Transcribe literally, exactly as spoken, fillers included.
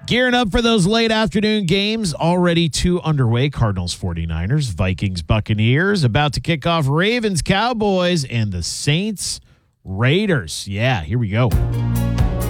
Gearing up for those late afternoon games, already two underway. Cardinals forty-niners, Vikings Buccaneers, about to kick off Ravens Cowboys, and the Saints Raiders. Yeah, here we go.